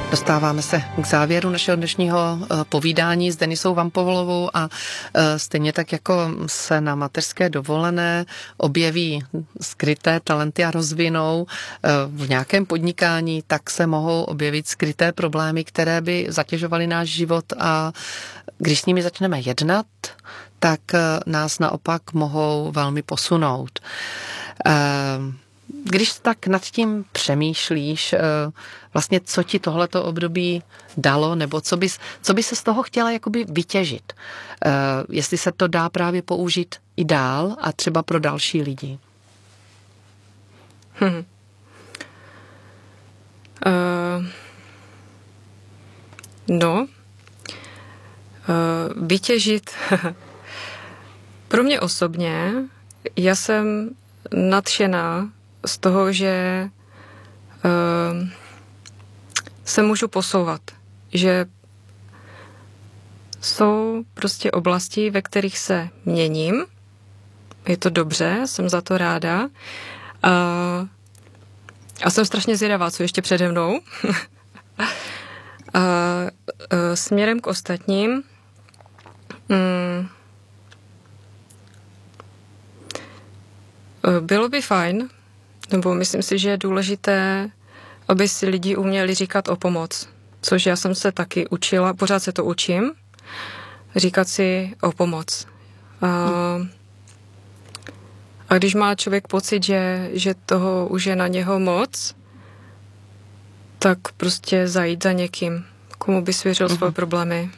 Dostáváme se k závěru našeho dnešního povídání s Denisou Vampovolovou a stejně tak, jako se na mateřské dovolené objeví skryté talenty a rozvinou v nějakém podnikání, tak se mohou objevit skryté problémy, které by zatěžovaly náš život, a když s nimi začneme jednat, tak nás naopak mohou velmi posunout. Když tak nad tím přemýšlíš, vlastně co ti tohleto období dalo, nebo co by se z toho chtěla jakoby vytěžit, jestli se to dá právě použít i dál a třeba pro další lidi. Vytěžit. Pro mě osobně, já jsem nadšená z toho, že se můžu posouvat. Že jsou prostě oblasti, ve kterých se měním. Je to dobře, jsem za to ráda. A jsem strašně zvědavá, co ještě přede mnou. Směrem k ostatním. Bylo by fajn, nebo myslím si, že je důležité, aby si lidi uměli říkat o pomoc. Což já jsem se taky učila, pořád se to učím, říkat si o pomoc. A když má člověk pocit, že toho už je na něho moc, tak prostě zajít za někým, komu by svěřil svoje problémy.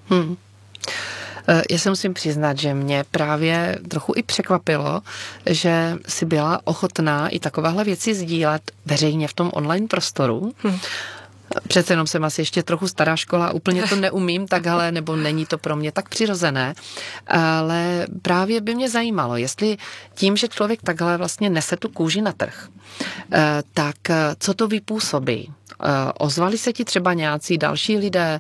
Já se musím přiznat, že mě právě trochu i překvapilo, že si byla ochotná i takovéhle věci sdílet veřejně v tom online prostoru. Přece jenom jsem asi ještě trochu stará škola, úplně to neumím takhle, nebo není to pro mě tak přirozené, ale právě by mě zajímalo, jestli tím, že člověk takhle vlastně nese tu kůži na trh, tak co to vypůsobí? Ozvali se ti třeba nějací další lidé,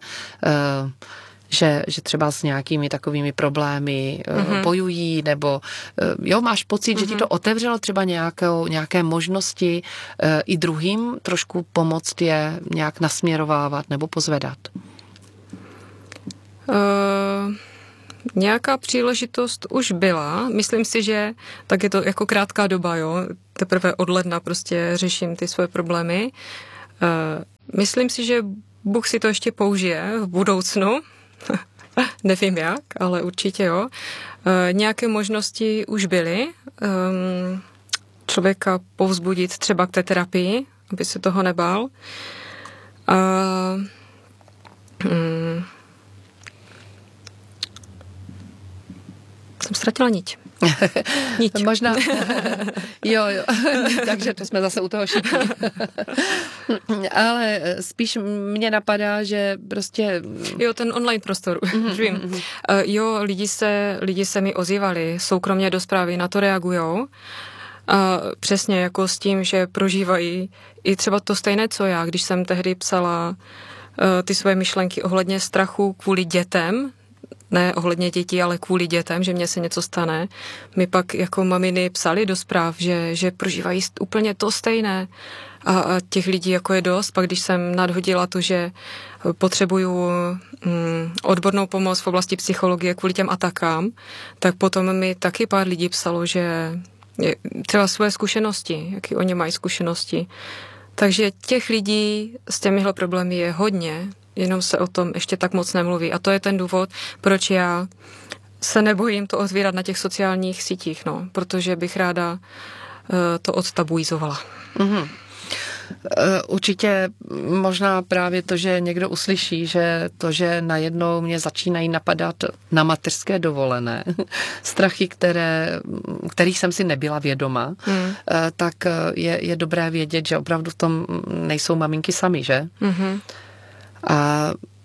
že třeba s nějakými takovými problémy bojují, nebo máš pocit, že ti to otevřelo třeba nějaké možnosti i druhým trošku pomoct je nějak nasměrovávat nebo pozvedat? Nějaká příležitost už byla. Myslím si, že tak je to jako krátká doba, jo. Teprve od ledna prostě řeším ty svoje problémy. Myslím si, že Bůh si to ještě použije v budoucnu. Nevím jak, ale určitě jo. Nějaké možnosti už byly. Člověka povzbudit třeba k té terapii, aby se toho nebál. Jsem ztratila niť. Možná. Jo. Takže to jsme zase u toho všichni. Ale spíš mě napadá, že prostě... Jo, ten online prostor. Jo, lidi se mi ozývali soukromně do zprávy, na to reagujou. Přesně jako s tím, že prožívají i třeba to stejné, co já, když jsem tehdy psala ty svoje myšlenky ohledně strachu kvůli dětem, ne ohledně dětí, ale kvůli dětem, že mně se něco stane. My pak jako maminy psali do zpráv, že prožívají úplně to stejné. A těch lidí jako je dost. Pak když jsem nadhodila to, že potřebuju odbornou pomoc v oblasti psychologie kvůli těm atakám, tak potom mi taky pár lidí psalo, že třeba svoje zkušenosti, jaký oni mají zkušenosti. Takže těch lidí s těmihle problémy je hodně, jenom se o tom ještě tak moc nemluví. A to je ten důvod, proč já se nebojím to otvírat na těch sociálních sítích, protože bych ráda to odtabuizovala. Určitě možná právě to, že někdo uslyší, že to, že najednou mě začínají napadat na mateřské dovolené strachy, kterých jsem si nebyla vědoma, tak je dobré vědět, že opravdu v tom nejsou maminky sami, že?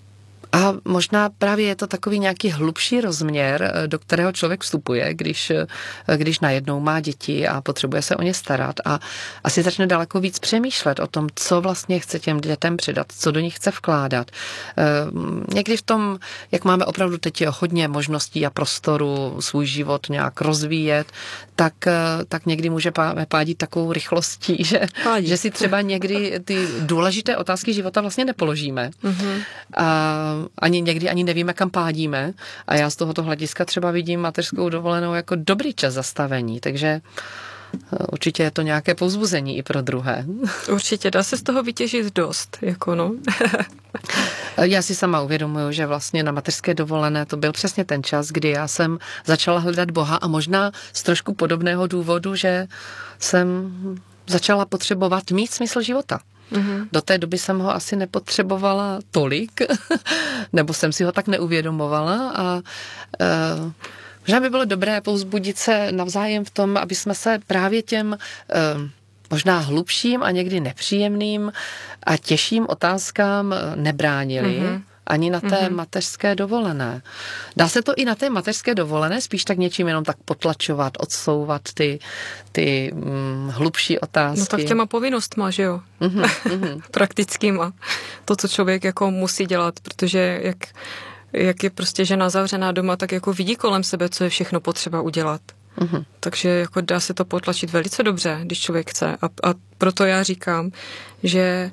A možná právě je to takový nějaký hlubší rozměr, do kterého člověk vstupuje, když najednou má děti a potřebuje se o ně starat a asi začne daleko víc přemýšlet o tom, co vlastně chce těm dětem předat, co do nich chce vkládat. Někdy v tom, jak máme opravdu teď hodně možností a prostoru svůj život nějak rozvíjet, tak někdy může pádit takovou rychlostí, že si třeba někdy ty důležité otázky života vlastně nepoložíme. Ani někdy nevíme, kam pádíme. A já z tohoto hlediska třeba vidím mateřskou dovolenou jako dobrý čas zastavení, takže určitě je to nějaké povzbuzení i pro druhé. Určitě, dá se z toho vytěžit dost, jako no. Já si sama uvědomuji, že vlastně na mateřské dovolené to byl přesně ten čas, kdy já jsem začala hledat Boha a možná z trošku podobného důvodu, že jsem začala potřebovat mít smysl života. Do té doby jsem ho asi nepotřebovala tolik, nebo jsem si ho tak neuvědomovala a možná by bylo dobré povzbudit se navzájem v tom, aby jsme se právě těm možná hlubším a někdy nepříjemným a těžším otázkám nebránili. Ani na té mateřské dovolené. Dá se to i na té mateřské dovolené spíš tak něčím jenom tak potlačovat, odsouvat ty hlubší otázky? No tak těma povinnostma, že jo? Praktickýma. To, co člověk jako musí dělat, protože jak je prostě žena zavřená doma, tak jako vidí kolem sebe, co je všechno potřeba udělat. Takže jako dá se to potlačit velice dobře, když člověk chce. A proto já říkám, že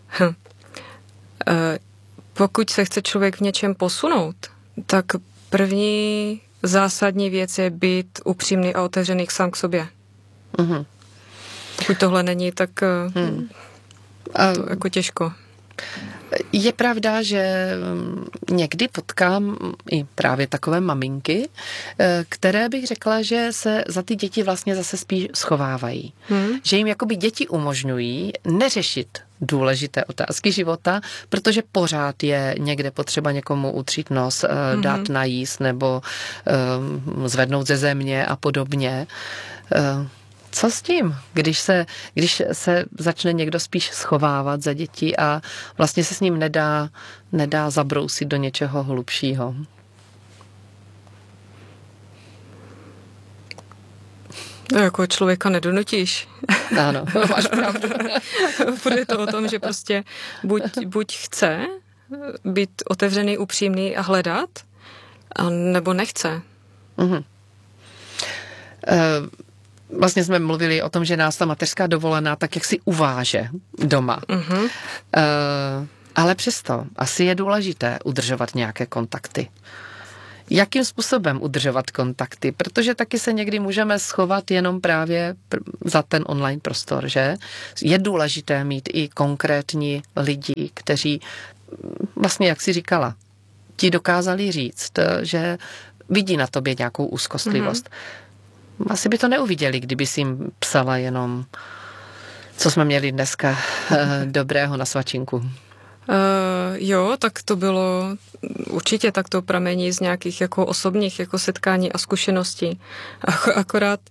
pokud se chce člověk v něčem posunout, tak první zásadní věc je být upřímný a otevřený sám k sobě. Pokud tohle není, tak to jako těžko. Je pravda, že někdy potkám i právě takové maminky, které bych řekla, že se za ty děti vlastně zase spíš schovávají. Že jim jakoby děti umožňují neřešit důležité otázky života, protože pořád je někde potřeba někomu utřít nos, dát najíst nebo zvednout ze země a podobně. Co s tím, když se začne někdo spíš schovávat za děti a vlastně se s ním nedá zabrousit do něčeho hlubšího? No, jako člověka nedonutíš. Ano, máš pravdu. Bude to o tom, že prostě buď chce být otevřený, upřímný a hledat, nebo nechce. Vlastně jsme mluvili o tom, že nás ta mateřská dovolená tak jak si uváže doma. Ale přesto asi je důležité udržovat nějaké kontakty. Jakým způsobem udržovat kontakty? Protože taky se někdy můžeme schovat jenom právě za ten online prostor, že? Je důležité mít i konkrétní lidi, kteří vlastně, jak jsi říkala, ti dokázali říct, že vidí na tobě nějakou úzkostlivost. Asi by to neuviděli, kdyby si jim psala jenom, co jsme měli dneska dobrého na svačinku. Jo, tak to bylo, určitě tak to pramení z nějakých jako osobních jako setkání a zkušeností. Akorát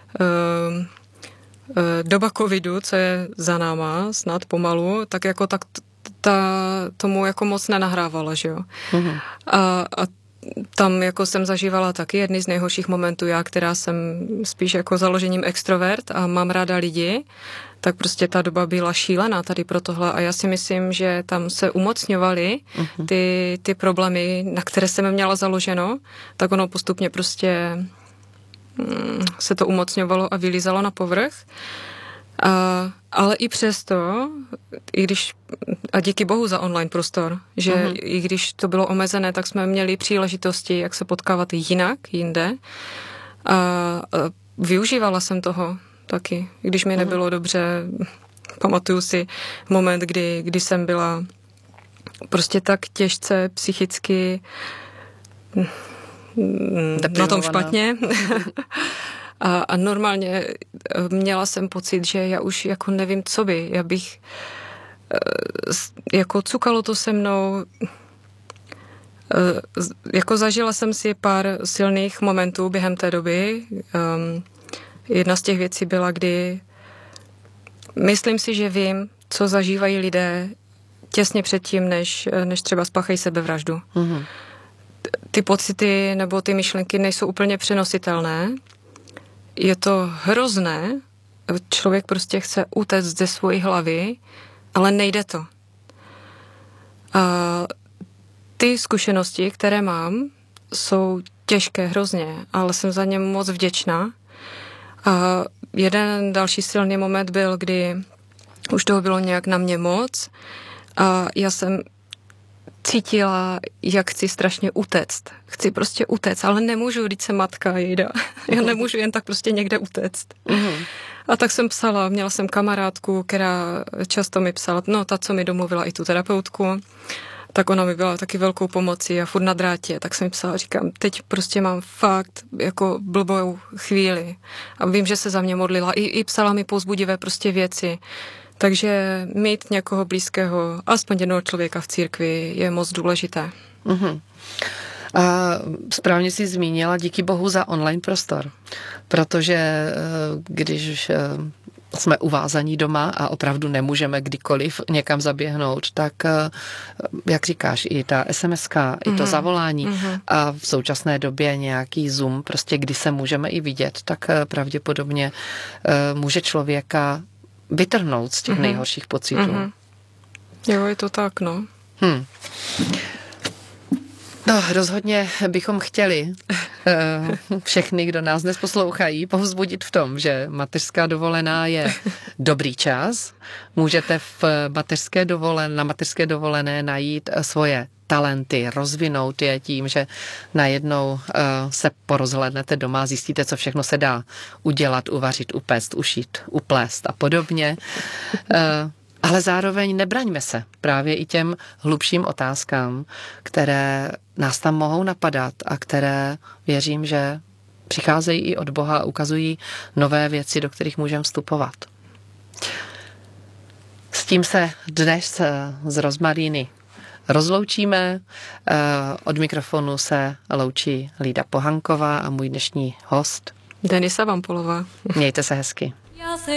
doba covidu, co je za náma, snad pomalu, tak jako tak tomu jako moc nenahrávala, že jo. A tam jako jsem zažívala taky jedny z nejhorších momentů, já, která jsem spíš jako založením extrovert a mám ráda lidi, tak prostě ta doba byla šílená tady pro tohle a já si myslím, že tam se umocňovaly ty problémy, na které jsem měla založeno, tak ono postupně prostě se to umocňovalo a vylízalo na povrch. Ale i přesto, a díky bohu za online prostor, že i když to bylo omezené, tak jsme měli příležitosti, jak se potkávat jinak, jinde. A využívala jsem toho taky, když mi nebylo dobře. Pamatuju si moment, kdy jsem byla prostě tak těžce psychicky na tom špatně. A normálně měla jsem pocit, že já už jako nevím, co by. Já bych jako cukalo to se mnou. Jako zažila jsem si pár silných momentů během té doby. Jedna z těch věcí byla, kdy myslím si, že vím, co zažívají lidé, těsně předtím, než třeba spáchají sebevraždu. Ty pocity nebo ty myšlenky nejsou úplně přenositelné. Je to hrozné. Člověk prostě chce utéct ze své hlavy, ale nejde to. A ty zkušenosti, které mám, jsou těžké hrozně, ale jsem za ně moc vděčná. A jeden další silný moment byl, kdy už toho bylo nějak na mě moc a já jsem cítila, jak chci strašně utéct. Chci prostě utéct, ale nemůžu, když jsem matka jejda. Já nemůžu jen tak prostě někde utéct. A tak jsem psala, měla jsem kamarádku, která často mi psala, no ta, co mi domluvila i tu terapeutku, tak ona mi byla taky velkou pomocí a furt na drátě, tak jsem mi psala, říkám, teď prostě mám fakt jako blbou chvíli a vím, že se za mě modlila i psala mi povzbudivé prostě věci. Takže mít někoho blízkého, aspoň jednoho člověka v církvi je moc důležité. A správně si zmínila, díky Bohu za online prostor, protože když jsme uvázaní doma a opravdu nemůžeme kdykoliv někam zaběhnout, tak, jak říkáš, i ta SMS-ka, i to zavolání a v současné době nějaký Zoom, prostě kdy se můžeme i vidět, tak pravděpodobně může člověka vytrhnout z těch nejhorších pocitů. Jo, je to tak, no. No, rozhodně bychom chtěli všechny, kdo nás dnes poslouchají, povzbudit v tom, že mateřská dovolená je dobrý čas. Můžete na mateřské dovolené najít svoje talenty, rozvinout je tím, že najednou se porozhlédnete doma, zjistíte, co všechno se dá udělat, uvařit, upéct, ušít, uplést a podobně. Ale zároveň nebraňme se právě i těm hlubším otázkám, které nás tam mohou napadat a které věřím, že přicházejí i od Boha a ukazují nové věci, do kterých můžeme vstupovat. S tím se dnes z Rozmaríny rozloučíme. Od mikrofonu se loučí Lída Pohanková a můj dnešní host Denisa Vampolová. Mějte se hezky.